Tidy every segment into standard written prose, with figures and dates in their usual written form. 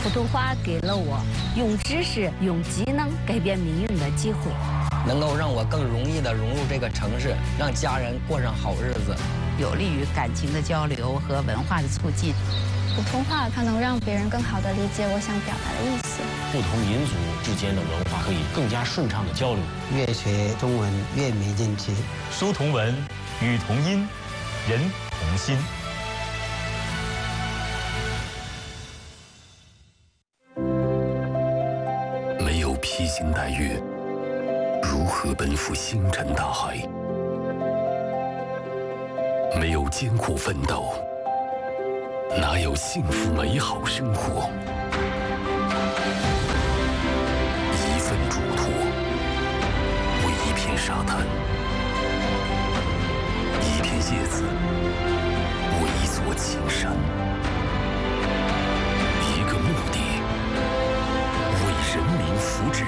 普通话给了我用知识、用技能改变命运的机会， 能够让我更容易地融入这个城市，让家人过上好日子， 有利于感情的交流和文化的促进。 普通话它能让别人更好地理解我想表达的意思。 不同民族之间的文化可以更加顺畅地交流。 越学中文越没劲气。 书同文，语同音，人同心。 没有披星戴月，如何奔赴星辰大海？没有艰苦奋斗，哪有幸福美好生活？一份嘱托，为一片沙滩；一片叶子，为一座青山；一个目的，为人民福祉。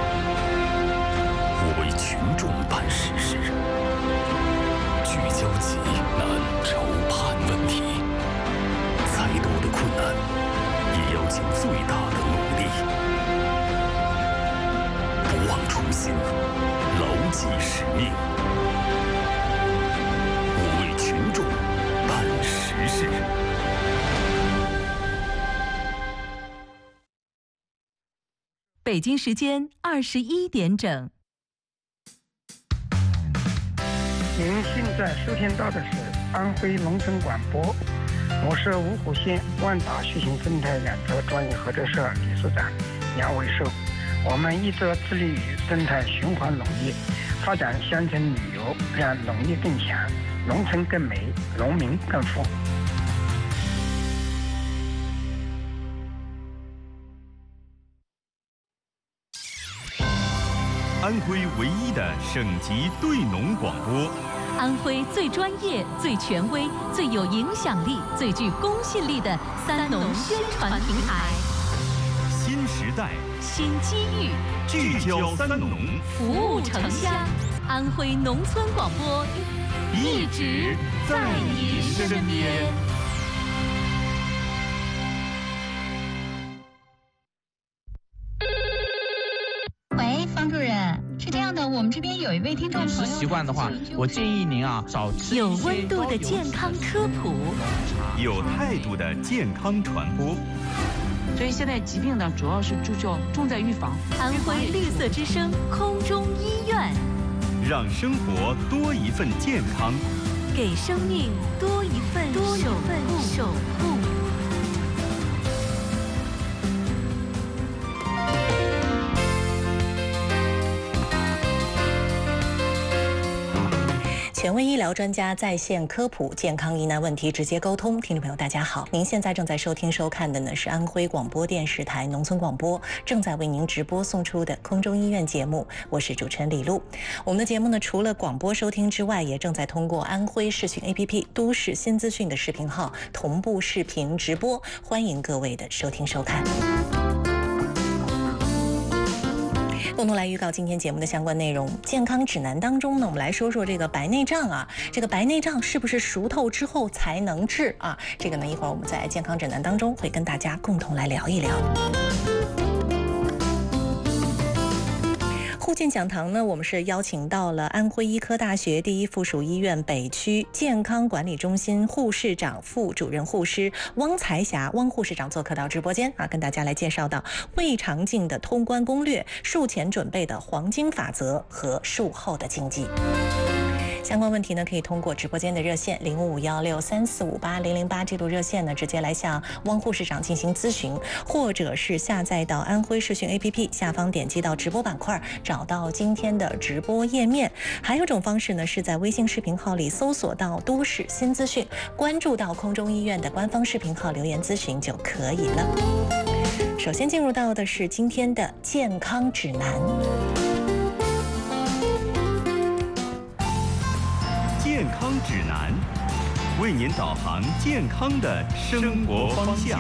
我为群众办实事，聚焦急难筹盼问题。再多的困难，也要尽最大的努力，不忘初心，牢记使命。我为群众办实事。 北京时间21点整。 您现在收听到的是安徽农村广播，我是芜湖县万达续行生态养殖专业合作社理事长杨伟寿。我们一直致力于生态循环农业，发展乡村旅游，让农业更强，农村更美，农民更富。 安徽唯一的省级对农广播， 安徽最专业、最权威、最有影响力、最具公信力的三农宣传平台。 新时代， 新机遇， 聚焦三农， 服务城乡。安徽农村广播，一直在你身边。 喂，方主任，是这样的，我们这边有一位听众朋友， 饮食习惯的话，我建议您少吃有温度的健康科普， 有态度的健康传播。 所以现在疾病呢，主要是重在预防。 安徽绿色之声空中医院， 让生活多一份健康， 给生命多一份守护。 权威医疗专家在线科普，健康疑难问题直接沟通。听众朋友大家好，您现在正在收听收看的呢是安徽广播电视台农村广播正在为您直播送出的空中医院节目，我是主持人李璐。我们的节目呢除了广播收听之外，也正在通过安徽视讯 APP 都市新资讯的视频号同步视频直播，欢迎各位的收听收看。共同来预告今天节目的相关内容。健康指南当中呢，我们来说说这个白内障啊，这个白内障是不是熟透之后才能治啊？这个呢，一会儿我们在健康指南当中会跟大家共同来聊一聊。护健讲堂呢，我们是邀请到了安徽医科大学第一附属医院北区健康管理中心护士长副主任护师汪才霞汪护士长做客到直播间啊，跟大家来介绍到胃肠镜的通关攻略、术前准备的黄金法则和术后的禁忌。相关问题呢，可以通过直播间的热线055163458008这路热线呢，直接来向汪护士长进行咨询，或者是下载到安徽视讯 APP 下方点击到直播板块，找到今天的直播页面。还有一种方式呢，是在微信视频号里搜索到都市新资讯，关注到空中医院的官方视频号留言咨询就可以了。首先进入到的是今天的健康指南。 健康指南，为您导航健康的生活方向。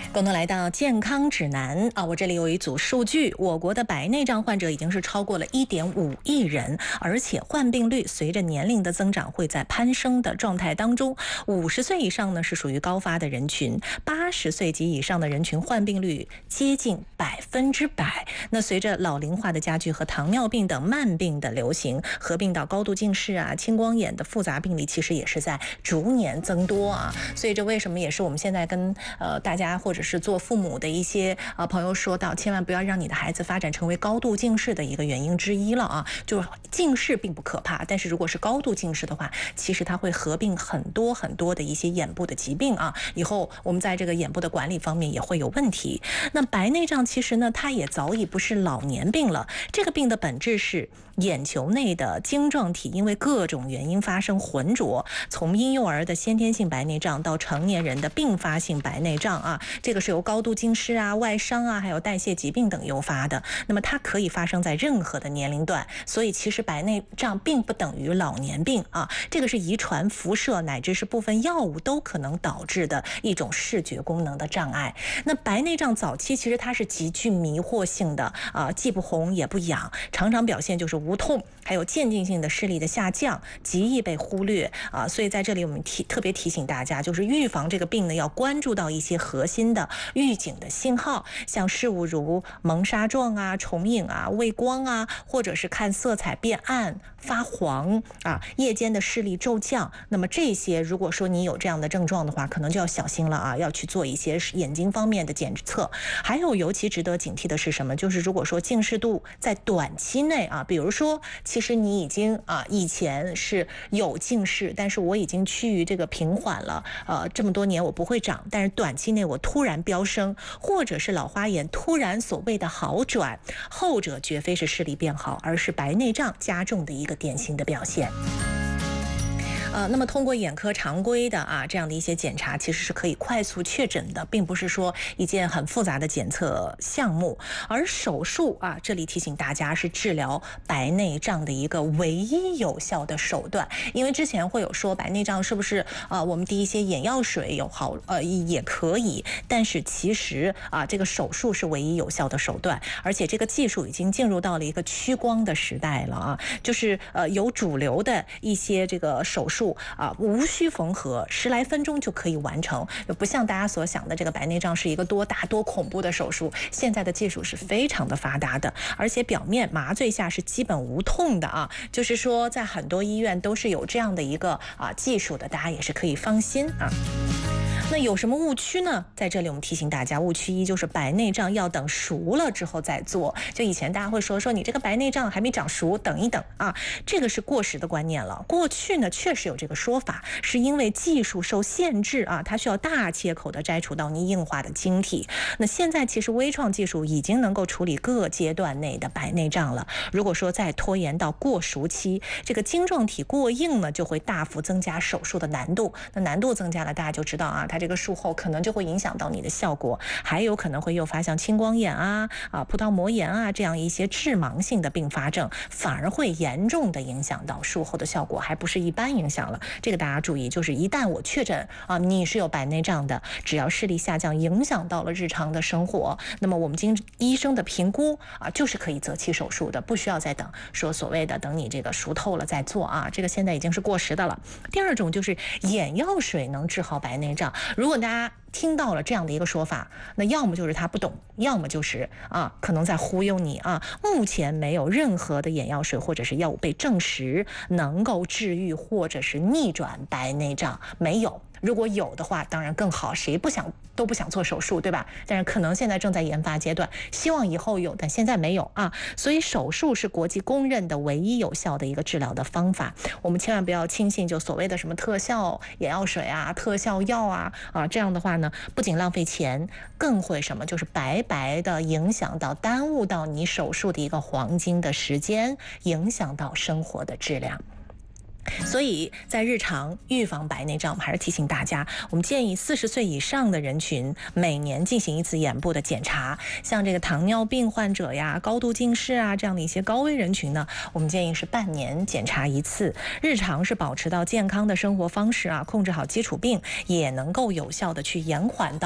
共同来到健康指南啊，我这里有一组数据，我国的白内障患者已经是超过了1.5亿人，而且患病率随着年龄的增长会在攀升的状态当中。50岁以上呢是属于高发的人群，80岁及以上的人群患病率接近100%。那随着老龄化的加剧和糖尿病等慢病的流行，合并到高度近视啊、青光眼的复杂病例，其实也是在逐年增多啊。所以这为什么也是我们现在跟大家或者是做父母的一些朋友说到，千万不要让你的孩子发展成为高度近视的一个原因之一了啊。就是近视并不可怕，但是如果是高度近视的话，其实它会合并很多的一些眼部的疾病啊。以后我们在这个眼部的管理方面也会有问题。那白内障其实呢，它也早已不是老年病了。这个病的本质是眼球内的晶状体因为各种原因发生浑浊，从婴幼儿的先天性白内障到成年人的并发性白内障啊，这个是由高度近视啊、外伤啊，还有代谢疾病等诱发的。那么它可以发生在任何的年龄段，所以其实白内障并不等于老年病啊，这个是遗传、辐射乃至是部分药物都可能导致的一种视觉功能的障碍。那白内障早期其实它是极具迷惑性的啊，既不红也不痒，常常表现就是无痛，还有渐进性的视力的下降，极易被忽略啊。所以在这里我们特别提醒大家，就是预防这个病呢，要关注到一些核心的预警的信号，像事物如蒙纱状啊、重影啊、畏光啊，或者是看色彩变暗、发黄啊，夜间的视力骤降。那么这些如果说你有这样的症状的话，可能就要小心了啊，要去做一些眼睛方面的检测。还有尤其值得警惕的是什么？就是如果说近视度在短期内啊，比如说其实你已经以前是有近视，但是我已经趋于这个平缓了，这么多年我不会长，但是短期内我突然飙升，或者是老花眼突然所谓的好转，后者绝非是视力变好，而是白内障加重的一个典型的表现。那么通过眼科常规的这样的一些检查，其实是可以快速确诊的，并不是说一件很复杂的检测项目。而手术这里提醒大家是治疗白内障的一个唯一有效的手段。因为之前会有说白内障是不是我们滴一些眼药水有好也可以，但是其实这个手术是唯一有效的手段，而且这个技术已经进入到了一个屈光的时代了就是有主流的一些这个手术无需缝合，10来分钟就可以完成，不像大家所想的这个白内障是一个多大多恐怖的手术。现在的技术是非常的发达的，而且表面麻醉下是基本无痛的就是说在很多医院都是有这样的一个技术的，大家也是可以放心那有什么误区呢？在这里我们提醒大家，误区一就是白内障要等熟了之后再做。就以前大家会说你这个白内障还没长熟，等一等这个是过时的观念了。过去呢确实有这个说法，是因为技术受限制它需要大切口的摘除到你硬化的晶体。那现在其实微创技术已经能够处理各阶段内的白内障了。如果说再拖延到过熟期，这个晶状体过硬呢，就会大幅增加手术的难度。那难度增加了，大家就知道它这个术后可能就会影响到你的效果，还有可能会诱发像青光眼葡萄膜炎这样一些致盲性的并发症，反而会严重的影响到术后的效果，还不是一般影响了。这个大家注意，就是一旦我确诊你是有白内障的，只要视力下降影响到了日常的生活，那么我们经医生的评估就是可以择期手术的，不需要再等说所谓的等你这个熟透了再做这个现在已经是过时的了。第二种就是眼药水能治好白内障。如果大家听到了这样的一个说法，那要么就是他不懂，要么就是可能在忽悠你目前没有任何的眼药水或者是药物被证实能够治愈或者是逆转白内障，没有。如果有的话当然更好，谁都不想做手术，对吧？但是可能现在正在研发阶段，希望以后有，但现在没有所以手术是国际公认的唯一有效的一个治疗的方法。我们千万不要轻信就所谓的什么特效眼药水特效药这样的话呢，不仅浪费钱，更会什么，就是白白的影响到耽误到你手术的一个黄金的时间，影响到生活的质量。所以在日常预防白内障，我们还是提醒大家，我们建议40岁以上的人群每年进行一次眼部的检查。像这个糖尿病患者呀、高度近视这样的一些高危人群呢，我们建议是半年检查一次。日常是保持到健康的生活方式控制好基础病，也能够有效的去延缓到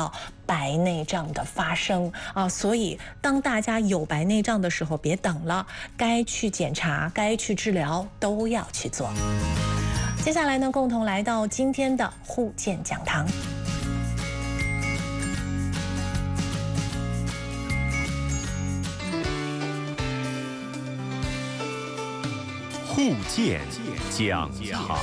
白内障的发生啊。所以当大家有白内障的时候，别等了，该去检查、该去治疗都要去做。接下来呢，共同来到今天的护健讲堂。 护健讲堂。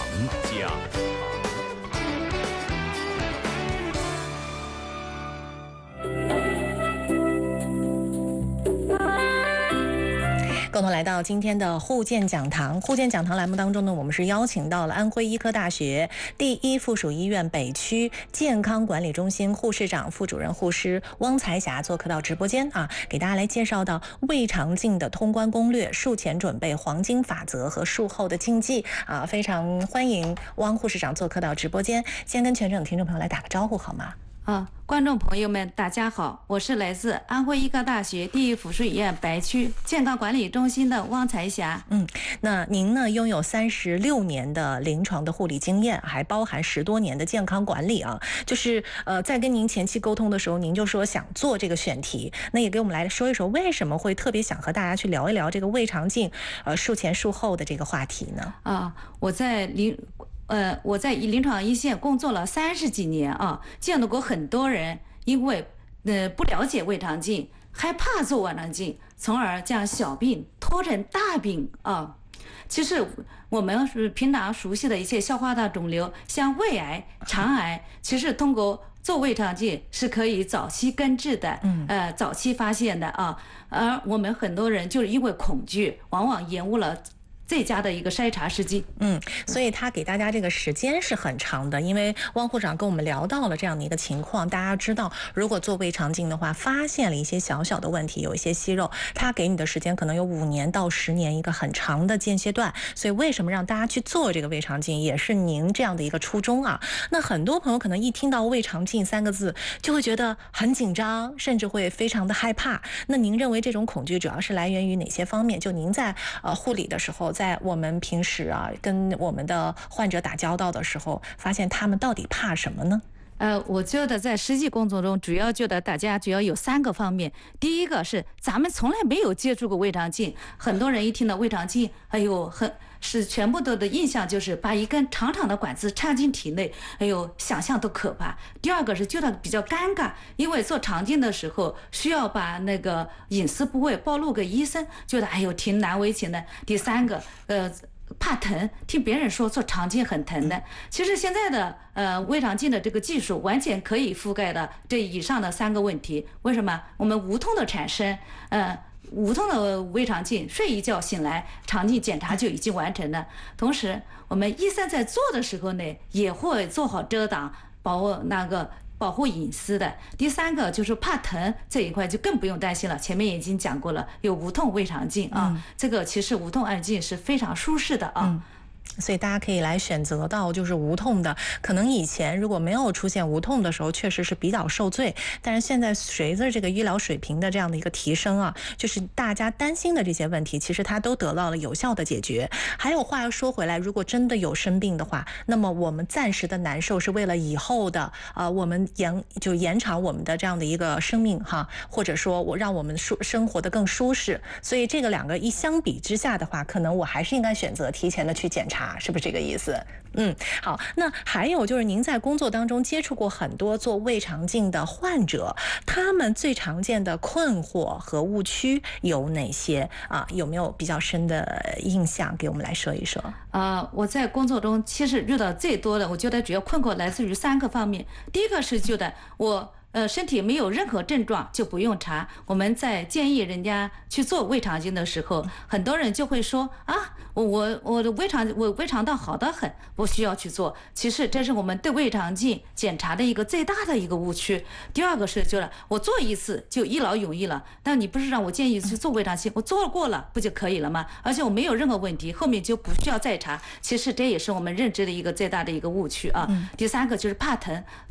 共同来到今天的护健讲堂。护健讲堂栏目当中呢，我们是邀请到了安徽医科大学第一附属医院北区健康管理中心护士长、副主任护师汪才霞做客到直播间啊，给大家来介绍到胃肠镜的通关攻略、术前准备黄金法则和术后的禁忌啊。非常欢迎汪护士长做客到直播间，先跟全省的听众朋友来打个招呼好吗？ 观众朋友们，大家好，我是来自安徽医科大学第一附属医院白区健康管理中心的汪才霞。 那您呢，拥有36年的临床的护理经验，还包含10多年的健康管理啊。就是在跟您前期沟通的时候，您就说想做这个选题，那也给我们来说一说为什么会特别想和大家去聊一聊这个胃肠镜术前术后的这个话题呢？ 我在临床一线工作了30几年啊，见到过很多人因为不了解胃肠镜，害怕做胃肠镜，从而将小病拖成大病啊。其实我们平常熟悉的一些消化道肿瘤，像胃癌、肠癌，其实通过做胃肠镜是可以早期根治的，早期发现的啊。而我们很多人就是因为恐惧，往往延误了最佳的一个筛查时机。 所以他给大家这个时间是很长的，因为汪护士长跟我们聊到了这样的一个情况，大家知道如果做胃肠镜的话，发现了一些小小的问题，有一些息肉，他给你的时间可能有5年到10年，一个很长的间歇段。所以为什么让大家去做这个胃肠镜，也是您这样的一个初衷啊。那很多朋友可能一听到胃肠镜3个字就会觉得很紧张，甚至会非常的害怕。那您认为这种恐惧主要是来源于哪些方面？就您在护理的时候，在我们平时跟我们的患者打交道的时候，发现他们到底怕什么呢？ 我觉得在实际工作中，大家主要有3个方面。第一个是咱们从来没有接触过胃肠镜，很多人一听到胃肠镜，是全部的印象就是把一根长长的管子插进体内，想象都可怕。第二个是觉得比较尴尬，因为做肠镜的时候需要把那个隐私部位暴露给医生，觉得挺难为情的。第三个怕疼，听别人说做肠镜很疼的。其实现在的胃肠镜的这个技术完全可以覆盖的这以上的3个问题。为什么我们无痛的产生无痛的胃肠镜，睡一觉醒来肠镜检查就已经完成了。同时我们医生在做的时候呢，也会做好遮挡，保护隐私的。第3个就是怕疼这一块就更不用担心了，前面已经讲过了，有无痛胃肠镜啊，这个其实无痛胃肠镜是非常舒适的啊。 所以大家可以来选择到就是无痛的。可能以前如果没有出现无痛的时候，确实是比较受罪，但是现在随着这个医疗水平的这样的一个提升啊，就是大家担心的这些问题，其实它都得到了有效的解决。还有话要说回来，如果真的有生病的话，那么我们暂时的难受是为了以后的我们延长我们的这样的一个生命哈，或者说我让我们生活的更舒适。所以这个2个一相比之下的话，可能我还是应该选择提前的去检查，是不是这个意思？好。那还有就是您在工作当中接触过很多做胃肠镜的患者，他们最常见的困惑和误区有哪些啊？有没有比较深的印象给我们来说一说？ 我在工作中其实遇到最多的，我觉得主要困惑来自于3个方面。第一个是觉得我身体没有任何症状就不用查。我们在建议人家去做胃肠镜的时候，很多人就会说我的胃肠道好得很，不需要去做。其实这是我们对胃肠镜检查的一个最大的一个误区。第二个是觉得我做一次就一劳永逸了，但你不是让我建议去做胃肠镜，我做过了不就可以了吗？而且我没有任何问题，后面就不需要再查。其实这也是我们认知的一个最大的一个误区啊。第3个就是怕疼，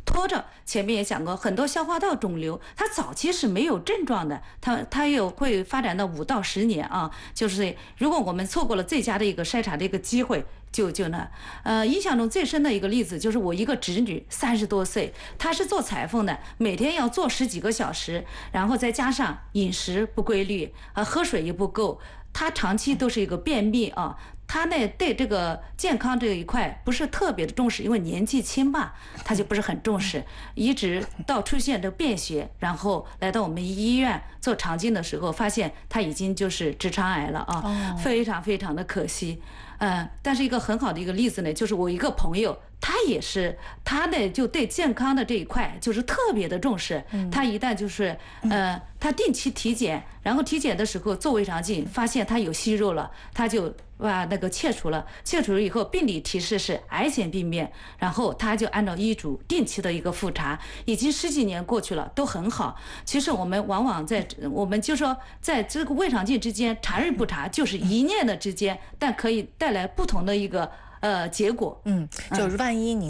拖着。前面也讲过，很多消化道肿瘤，它早期是没有症状的，它也会发展到5到10年啊。就是如果我们错过了最佳的一个筛查的一个机会，就呢，印象中最深的一个例子就是我一个侄女，30多岁，她是做裁缝的，每天要做10几个小时，然后再加上饮食不规律，喝水也不够，她长期都是一个便秘啊。他呢对这个健康这一块不是特别的重视，因为年纪轻吧，他就不是很重视，一直到出现这便血，然后来到我们医院做肠镜的时候，发现他已经就是直肠癌了啊，非常非常的可惜。但是一个很好的一个例子呢，就是我一个朋友，他呢就对健康的这一块就是特别的重视。他一旦就是他定期体检，然后体检的时候做胃肠镜，发现他有息肉了，他就把那个切除了以后，病理提示是癌前病变，然后他就按照医嘱定期的一个复查，已经10几年过去了，都很好。其实我们往往我们就说在这个胃肠镜之间查与不查，就是一念的之间，但可以带来不同的一个结果。 就是万一你